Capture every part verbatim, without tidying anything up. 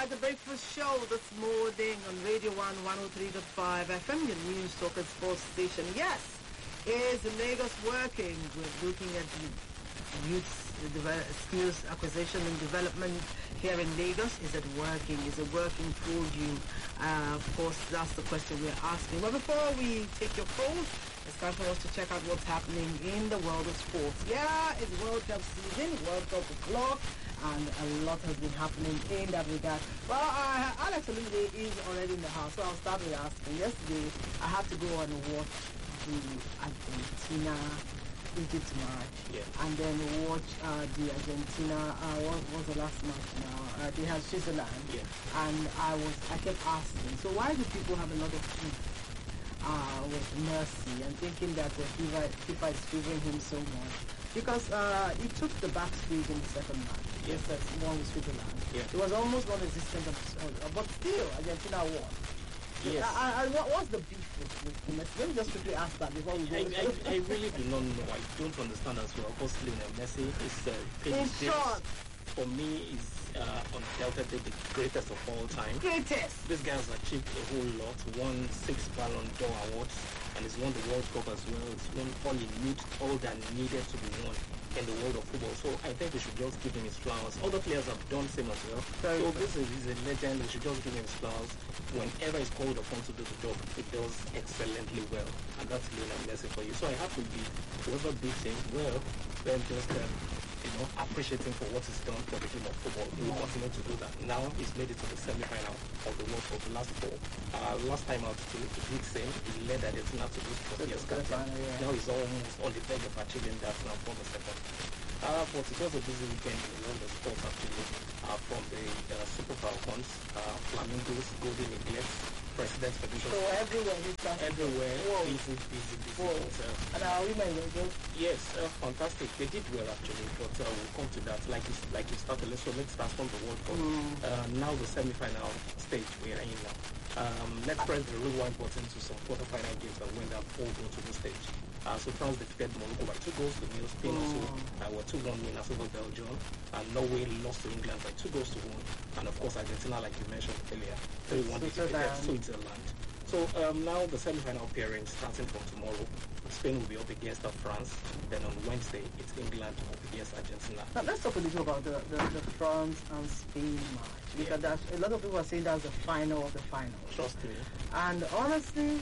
the Breakfast Show this morning on Radio one one oh three point five F M, your news talk and sports station. Yes, is Lagos working? We're looking at the youth skills acquisition and development here in Lagos. Is it working? Is it working for you? Uh, of course, that's the question we're asking. But before we take your calls, it's time for us to check out what's happening in the world of sports. Yeah, it's World Cup season, World Cup o'clock, and a lot has been happening in that regard. Well, uh, Alex Olumide is already in the house, so I'll start with asking. Yesterday, I had to go and watch the Argentina Egypt match, yeah. and then watch uh, the Argentina. Uh, what was the last match now? Uh, they had Switzerland, yeah. and I was I kept asking. So why do people have a lot of faith uh, with Mercy and thinking that uh, FIFA, FIFA is favoring him so much? Because uh, he took the backstage in the second match. Yes, that's one with Switzerland. Yeah. It was almost non-existent, uh, but still Argentina won. Yes. I, I, what, what's the beef with, with Messi? Let me just quickly ask that before we go. I, I, I really do not know. I don't understand as well. Because Lionel Messi is uh, in short, for me is uh, undoubtedly the greatest of all time. Greatest. This guy has achieved a whole lot. Won six Ballon d'Or awards, and he's won the World Cup as well. He's won all he need, all that needed to be won in the world of football. So I think we should just give him his flowers. Other players have done same as well. Very so good. this is he's a legend. We should just give him his flowers. Whenever he's called upon to do the job, he does excellently well, and that's Lionel Messi for you. So I have to be whoever beats him, well, then just uh, you know appreciate him for what he's done for the game of football. He will continue to do that. Now he's made it to the semi-final of the World Cup, the last four. Uh, last time out, he did same. He led Argentina to this four years captain. Yeah. Now he's almost on the verge of achieving that now for the second. Uh, but it was a busy weekend in the world of sports actually. Uh, from the uh, Super Falcons, uh, Flamingos, Golden Eagles, President's Federation. So everywhere he started. Everywhere, Whoa. busy, busy, busy. Whoa. But, uh, And our women were just yes, uh, fantastic. They did well actually, but uh, we'll come to that. Like you, like you started, so let's start from the World Cup. Mm. Uh, now the semi-final stage we are in now. Um, let's press the rewind button to some quarter-final games that went up all go to the stage. Uh, so France defeated Morocco by two goals to nil. Spain Mm. also uh, were two one winners over Belgium. And Norway lost to England by two goals to one. And of course Argentina, like you mentioned earlier, three one defeated Switzerland. So um, now the semi-final pairing starting from tomorrow. Spain will be up against France. Then on Wednesday, it's England up against Argentina. Now let's talk a little about the, the, the France and Spain match. Because Yeah. that's, a lot of people are saying that's the final of the final. Trust me. And honestly,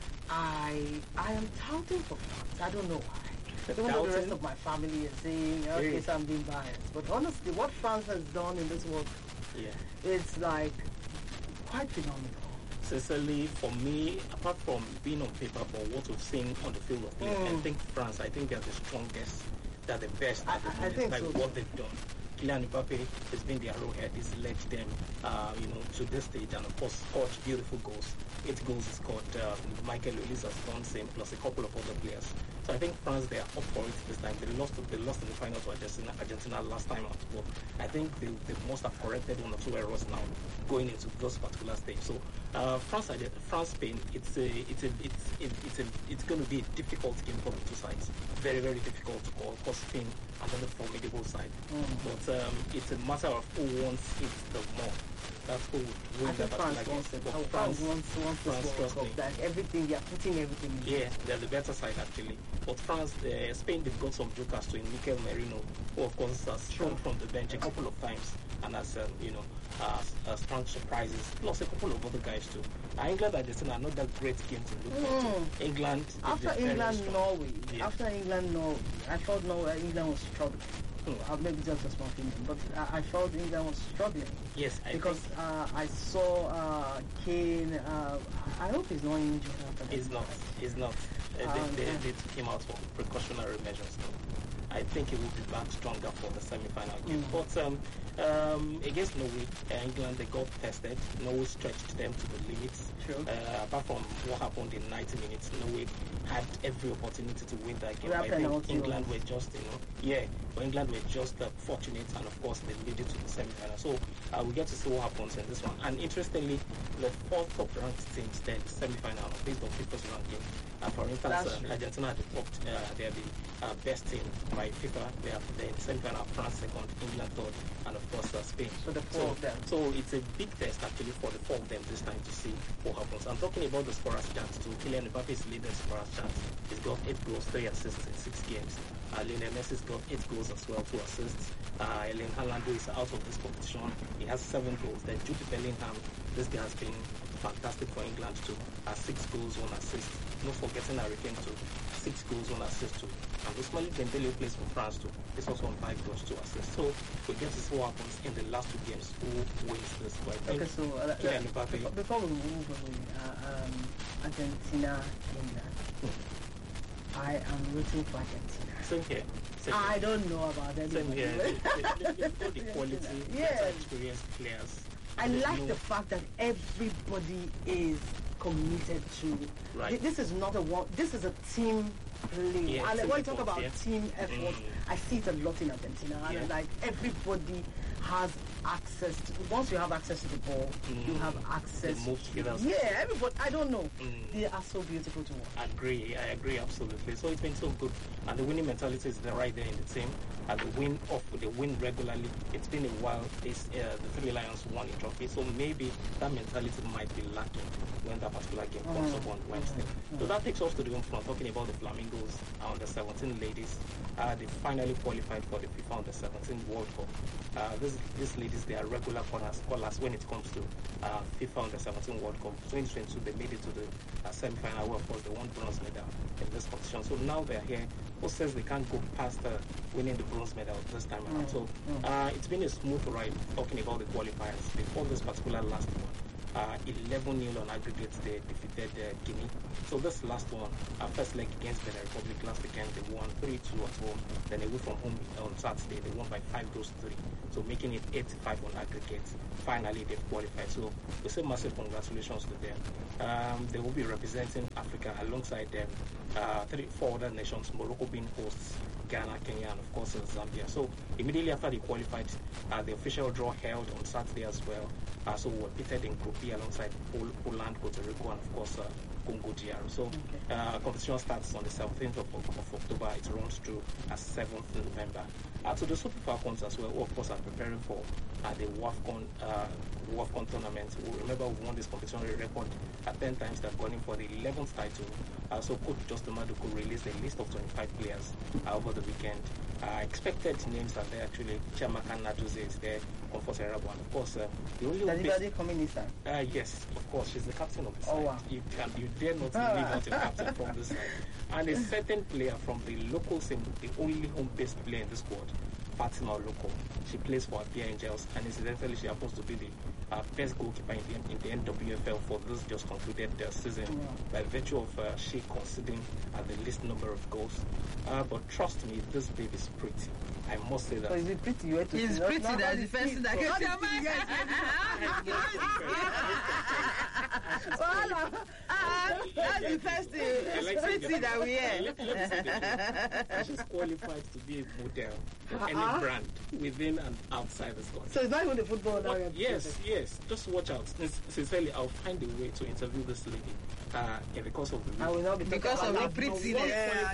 I I am touting for France. I don't know why. Even though the rest Doubting? of my family is saying, okay, Really? so I'm being biased. But honestly, what France has done in this World Cup, Yeah. it's like quite phenomenal. Sincerely, for me, apart from being on paper, but what we've seen on the field of play, I Mm. think France, I think they're the strongest, they're the best I- at the I- I moment, think like so. what they've done. Kylian Mbappe has been the arrowhead, he's led them, uh, you know, to this stage, and of course scored beautiful goals. Eight goals he scored. Uh, Michael Olise has done same, plus a couple of other players. So I think France, they are up for it this time. They lost, they lost in the final to Argentina, Argentina last time out, but I think they, they must have corrected one or two errors now going into those particular stage. So uh, France, France, Spain, it's a, it's a, it's, it, it's a, it's going to be a difficult game for the two sides. Very, very difficult to call. Of course, Spain another formidable side, Mm. but um, it's a matter of who wants it the more. That's who would I win think that France particular wants game. it. But Oh, France France, wants, wants France, this World trust me. Cup. Like everything, they're putting everything in. Yeah, they're the better side actually. But France, uh, Spain, they've got some jokers to in Mikel Merino, who of course has sprung from the bench a couple of times and has, um, you know, uh, uh, strong surprises. Plus a couple of other guys too. Uh, England, Argentina, are not that great game to look Mm. forward to. England, they've After been very England, strong. Norway. Yeah. After England, Norway. I thought Norway, England was struggling. Hmm. Uh, maybe just a small opinion, but I, I felt England was struggling Yes, I because think uh, I saw uh, Kane. Uh, I hope he's not injured after that. he's not. He's not. Uh, Um, they, they, yeah. they took him out for precautionary measures. I think he will be back stronger for the semi-final game. Mm. But um, um, against Norway, uh, England, they got tested. Norway stretched them to the limits. Sure. Uh, apart from what happened in ninety minutes, Norway had every opportunity to win that game. Without I think penalty England or- were just, you know, yeah, but England were just uh, fortunate, and of course they made it to the semi-final. So uh, we get to see what happens in this one. And interestingly, the four top-ranked teams then semi-final based on FIFA's ranking. Uh, for instance, uh, Argentina are the top, uh, they are the uh, best team by FIFA. They are then semi-final, France second, England third, and of course uh, Spain. So the four so, of them. So it's a big test actually for the four of them this time to see what happens. I'm talking about the scorers chance too. Kylian Mbappe is leading scorers chance. He's got eight goals, three assists in six games. Uh, Lionel Messi's got eight goals as well, two assists. Uh, Erling Haaland is out of this competition. He has seven goals. Then Jude Bellingham, this guy has been fantastic for England too. Uh, six goals, one assist. Not forgetting Harry Kane too. Six goals, one assist too. And Ousmane Dembele, who plays for France too, is also on five goals, two assists. So we get to see what happens in the last two games. Who wins this? But I think Okay, so uh, Kylian uh, Mbappe. before, before we move away, uh, um, Argentina, England. I am rooting for Argentina. Same here. Same I here. don't know about Same anybody. here. They- they- They've got the quality, Yes. better experienced players. I There's like no- the fact that everybody is committed to. Right. Th- This is not a one. This is a team play. Yeah, and team when you talk effort, about yeah. team effort, Mm. I see it a lot in Argentina. And Yeah. like everybody has access to. Once you have access to the ball, you Mm. have access. They move together. Yeah, everybody. I don't know. Mm. They are so beautiful to watch. I agree, I agree absolutely. So it's been so good, and the winning mentality is there right there in the team. And the win off, they win regularly. It's been a while. This uh, the Three Lions won a trophy, so maybe that mentality might be lacking when that particular game comes up on Wednesday. So that takes us to the home front. Talking about the Flamingos, uh, under seventeen ladies, uh, they finally qualified for the FIFA under seventeen World Cup. Uh, this, these ladies, they are regular callers, callers when it comes to uh, FIFA under seventeen World Cup. twenty twenty-two, they made it to the uh, semi-final, where of course they won bronze medal in this competition. So now they're here. Who says they can't go past uh, winning the bronze medal this time around? So uh, it's been a smooth ride. Talking about the qualifiers, before this particular last one, uh, eleven nil on aggregate, they defeated uh, Guinea. So this last one, our first leg against Benin Republic last weekend, they won three two at home. Then away from home on Saturday, they won by five goals to three. So making it eight five on aggregate. Finally, they've qualified. So we say massive congratulations to them. Um, they will be representing Africa alongside them. Uh, three, four other nations, Morocco being hosts, Ghana, Kenya, and of course uh, Zambia. So immediately after they qualified, uh, the official draw held on Saturday as well. Uh, so we were pitted in Group B alongside Pol- Poland, Puerto Rico, and of course uh, Congo D R. So uh, competition starts on the seventeenth of, of October. It runs through uh, seventh November. Uh, so the Super Falcons as well, who of course are preparing for uh, the WAFCON, uh, WAFCON tournament. We remember we won this competition record at ten times. They've gone in for the eleventh title. Uh, so Coach Justin Maduko released a list of twenty-five players uh, over the weekend. Uh, expected names are there actually. Chiamaka Nadozie is there, Comfort Erabo, and of course uh, the only Does base- anybody come in this time? uh, yes, of course, she's the captain of the side. Oh, wow. You can, you dare not leave out a captain from this side. And a certain player from the local team, the only home-based player in the squad, Fatima Oloko. She plays for Abia Angels, and incidentally, she happens to be the uh, best goalkeeper in the, in the N W F L for this just concluded uh, season, Wow. by virtue of uh, she conceding uh, the least number of goals. Uh, but trust me, this baby is pretty. I must say that. So is it pretty? You went to He's see- pretty, not- not that's the the first thing that feet, came but- to your mind. Voilà. Ah, that's the first thing. I like It's saying pretty that. that we Let- hear. let me say this. And she's qualified to be a model for any Uh-uh. brand within and outside the country. So it's not even the football now. But you're yes, interested. yes. Just watch out. Sin- Sincerely, I'll find a way to interview this lady uh, in the course of the week. I will not be talking Because of about the that. prettiness.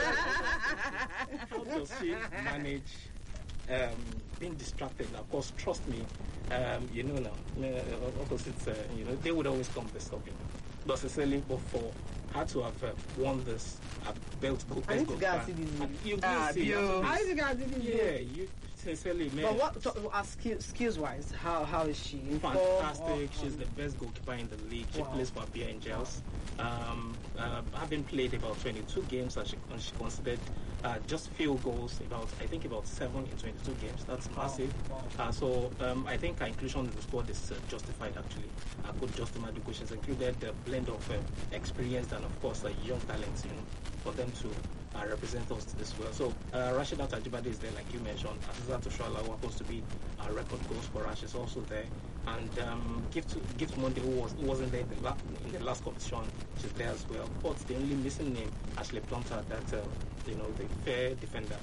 How does she manage um, being distracted? Now, of course, trust me, um, you know now, uh, opposites, uh, you know, they would always come disturbing. But sincerely, but for her to have uh, won this uh, belt goal, I need to best go and goal see this and video. you Ah, will see. Bio. after How this. is it going to do this? Yeah, you sincerely, man. But what so, uh, skill, skills wise, how how is she? In form Fantastic. or- She's the best goalkeeper in the league. She Wow. plays for Abia Angels. Um, uh, having played about twenty-two games, and she, and she considered uh, just field goals, about I think about seven in twenty-two games. That's massive. Wow. Uh, so um, I think her inclusion in the squad is uh, justified actually. Uh, Coach Justin Maduko, she's included a blend of uh, experienced and of course uh, young talents, you know, for them to uh, represent us this well. So uh, Rashida Tajibade is there, like you mentioned. Aziza Toshala, who happens to be a record goals for us, is also there. And um, Gift Gift Monday, who was who wasn't there in the, la- in the last competition, she's there as well. But the only missing name, Ashley Plumter, that uh, you know, the fair defender.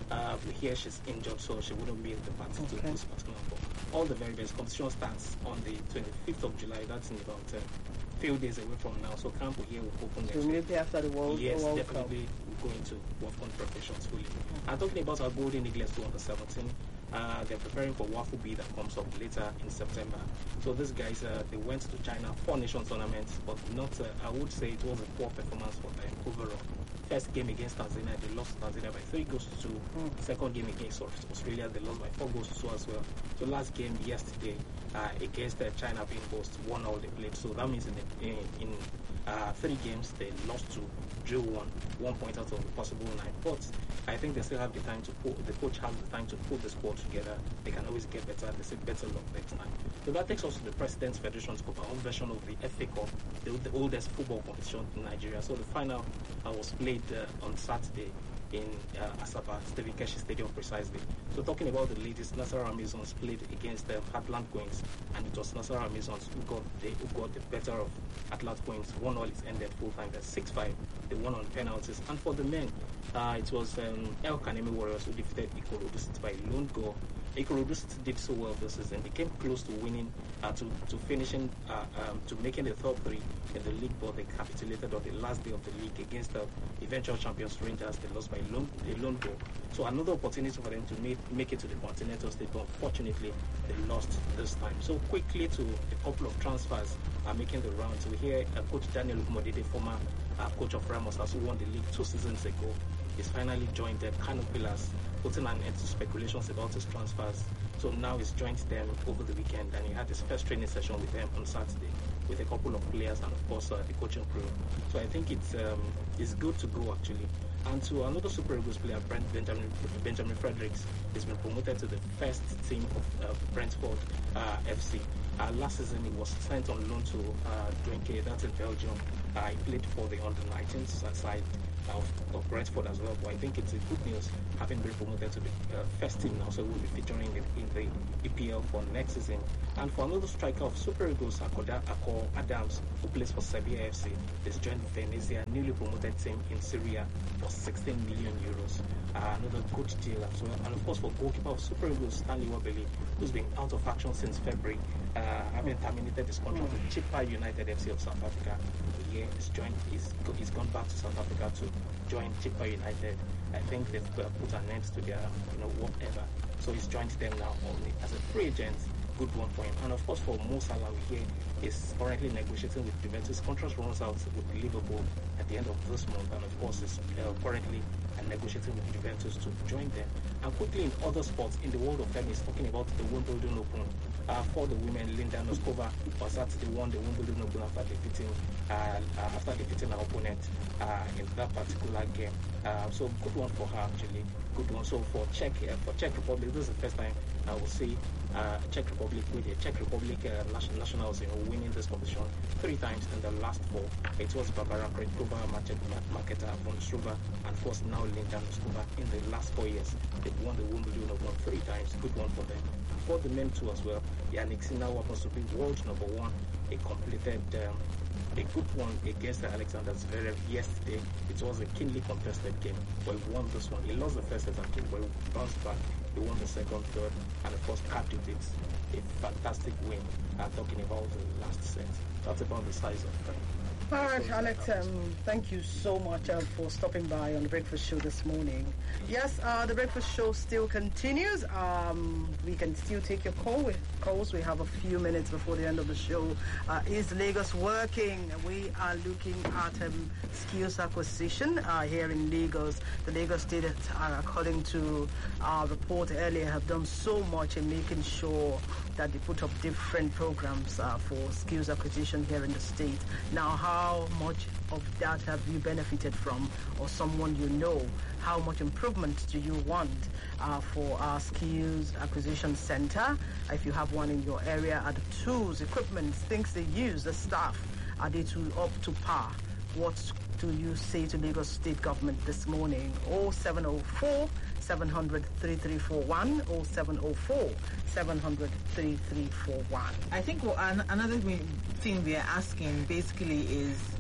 Uh, we hear she's injured, so she wouldn't be in the party Okay. to this particular ball. All the very best. Competition starts on the twenty-fifth of July. That's in about a uh, few days away from now. So camp here will open next So week. immediately after the World, Yes, World definitely we'll go into WAFCON preparations fully. I'm talking about our Golden Eagles two under seventeen. Uh, they're preparing for WAFU B that comes up later in September. So these guys, uh, they went to China four nation tournaments, but not, uh, I would say it was a poor performance for them overall. First game against Tanzania, they lost to Tanzania by three goals to two. Mm. Second game against Australia, they lost by four goals to two as well. So last game yesterday uh, against uh, China being host, one all they played. So that means in, the, in, in uh, three games they lost two, drew one, one point out of the possible nine. But I think they still have the time to put, the coach has the time to put the squad together. They can always get better. They say better luck next time. So that takes us to the President's Federation's Cup, our own version of the F A Cup, the, the oldest football competition in Nigeria. So the final uh, was played uh, on Saturday in uh, Asaba, Stephen Keshi Stadium precisely. So talking about the ladies, Nasarawa Amazons played against the Heartland Queens, and it was Nasarawa Amazons who got the, who got the better of Heartland Queens. One all is ended full time. That's six five. They won on penalties. And for the men, uh, it was um, El Kanemi Warriors who defeated Ikorodu City by lone goal. Ikorodu City did so well this season. They came close to winning, uh, to, to finishing, uh, um, to making the top three in the league, but they capitulated on the last day of the league against the eventual champions Rangers. They lost by lone, a lone goal. So another opportunity for them to make, make it to the continental stage, but unfortunately they lost this time. So quickly to a couple of transfers are making the rounds. We hear uh, Coach Daniel Kumodede, former uh, coach of Ramos, who won the league two seasons ago, is finally joined the Kano Pillars, putting an end to speculations about his transfers. So now he's joined them over the weekend, and he had his first training session with them on Saturday with a couple of players and of course uh, the coaching crew. So I think it's um, it's good to go actually. And to another Super Eagles player, Brent Benjamin, Benjamin Fredericks, has been promoted to the first team of uh, Brentford uh, F C. Uh, last season he was sent on loan to uh, Dwenke, that's in Belgium. Uh, he played for the under nineteen side of, of Brentford as well, but I think it's a good news having been promoted to the uh, first team now, so we'll be featuring it in the E P L for next season. And for another striker of Super Eagles, Akoda Akor Adams, who plays for Sevilla F C, is joined Venezia, newly promoted team in Syria, for sixteen million euros. Uh, another good deal as well. And of course for goalkeeper of Super Eagles, Stanley Wabeli, who's been out of action since February, uh, having terminated his contract with Chippa United F C of South Africa. He is joined, he's, he's gone back to South Africa to join Chippa United. I think they've uh, put an end to their, you know, whatever. So he's joined them now only as a free agent. Good one for him. And of course for Mo Salah, we hear is currently negotiating with Juventus. Contract runs out with Liverpool at the end of this month, and of course is uh, currently uh, negotiating with Juventus to join them. And quickly in other sports, in the world of tennis, talking about the Wimbledon Open. Uh, for the women, Linda Noskova was Saturday won the Wimbledon Open after defeating uh, uh, after defeating her opponent uh, in that particular game. Uh, so good one for her actually. Good one. So for Czech uh, for Czech Republic, this is the first time I will see uh, Czech Republic with the Czech Republic uh, nationals, you know, winning this competition three times in the last four. It was Barbara Krejcikova, Marketa Vondrousova, and of course now Linda Noskova in the last four years. They've won the Wimbledon Open three times. Good one for them. For the men too as well, Yannick Sinner happens to be world number one. He completed um, a good one against Alexander Zverev yesterday. It was a keenly contested game, but he won this one. He lost the first set game, but he bounced back. He won the second, third, and of course capped it. It's a fantastic win. I'm talking about the last set. That's about the size of them. All right, Alex, um, thank you so much uh, for stopping by on the Breakfast Show this morning. Yes, uh, the Breakfast Show still continues. Um, we can still take your call with calls. We have a few minutes before the end of the show. Uh, is Lagos working? We are looking at um, skills acquisition uh, here in Lagos. The Lagos State, uh, according to our report earlier, have done so much in making sure that they put up different programs uh, for skills acquisition here in the state. Now, how much of that have you benefited from, or someone you know? How much improvement do you want uh, for our skills acquisition center? If you have one in your area, are the tools, equipment, things they use, the staff, are they to, up to par? What do you say to Lagos State government this morning? oh seven oh four, seven hundred, thirty-three forty-one, oh seven oh four, seven hundred, thirty-three forty-one. I think well, an- another thing we are asking basically is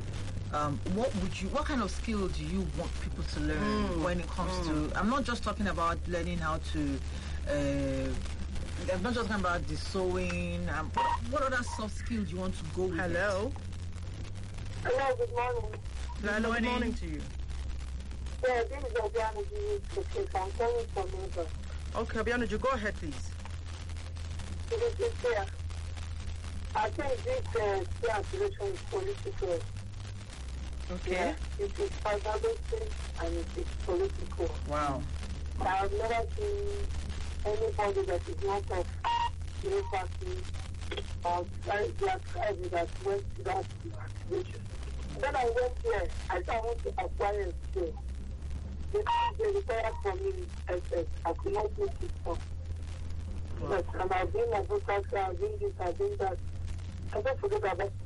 um, what would you, what kind of skill do you want people to learn Mm. when it comes Mm. to, I'm not just talking about learning how to, uh, I'm not just talking about the sewing. Um, what, what other soft skills you want to go with? Hello. Hello, good morning. Good Hello, good morning. morning to you. Yeah, this is Obiano Jimmy. I'm calling from Lagos. Okay, Obianuju, go ahead, please. It is this year. I think this uh, selection is political. Okay. Yeah, it is tribalistic and it is political. Wow. I have never seen anybody that is not of university or their tribe that went to that activation. When I went there, I thought I want to acquire a skill. Because they required from me S S, I could not make it up. But and I've been a broadcaster, I've been this, I've been that. I don't forget about it.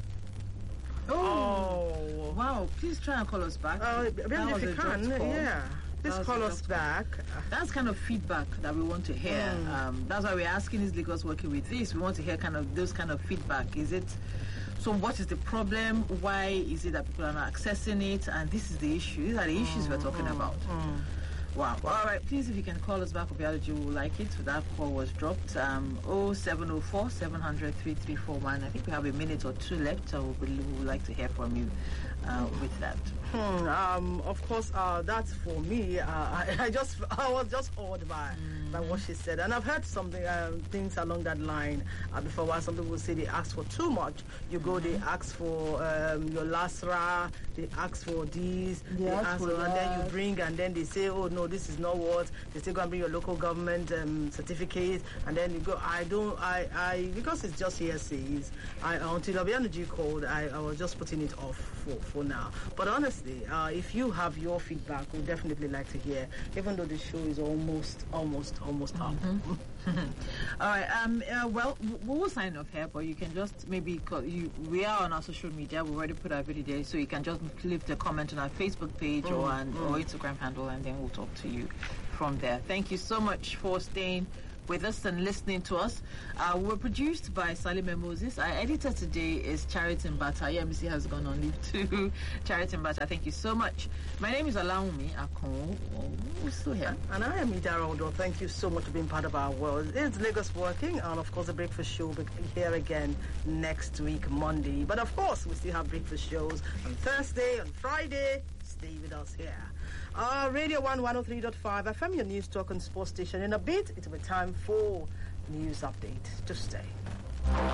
Oh. Oh. Wow, please try and call us back. Uh, That Obianuju, was if a you dropped can, call. yeah. Please That was call a us dropped back. That's kind of feedback that we want to hear. Mm. Um, that's why we're asking is Lagos working with this. We want to hear kind of those kind of feedback. Is it, so what is the problem? Why is it that people are not accessing it? And this is the issue. These are the issues we're talking about. Mm. Wow. All right. Please, if you can call us back, Obianuju will like it. So that call was dropped. Um, oh seven oh four, seven hundred, three three four one. I think we have a minute or two left, so we would, we would like to hear from you uh, with that. Hmm, um, of course, uh, that's for me. Uh, I, I just, I was just awed by, by what she said, and I've heard something, uh, things along that line uh, before. Why some people say they ask for too much. You go, they ask for um, your lasra, they ask for these, They they ask ask for for, and then you that. bring, and then they say, oh no, this is not what. They say go and bring your local government um, certificate, and then you go. I don't, I, I, because it's just hearsays. I until Obianuju called, I, I was just putting it off for, for now. But honestly, uh, if you have your feedback, we'd definitely like to hear. Even though the show is almost, almost, almost up. All right. Um. Uh, well, w- we will sign off here, but you can just maybe call you. We are on our social media. We already put our video there, so you can just leave the comment on our Facebook page or Mm, and mm. or Instagram handle, and then we'll talk to you from there. Thank you so much for staying with us and listening to us. Uh, we're produced by Salime Moses. Our editor today is Charity Mbata. E M C has gone on leave too. Charity Mbata, thank you so much. My name is Alaumi Akon. Oh, we're still here. And I am Idara Odo. Thank you so much for being part of our world. It's Lagos Working, and of course, the Breakfast Show will be here again next week, Monday. But of course, we still have breakfast shows on Thursday, on Friday. Stay with us here. Uh, Radio one one oh three point five F M, your news talk and sports station. In a bit, it will be time for news update. Just stay.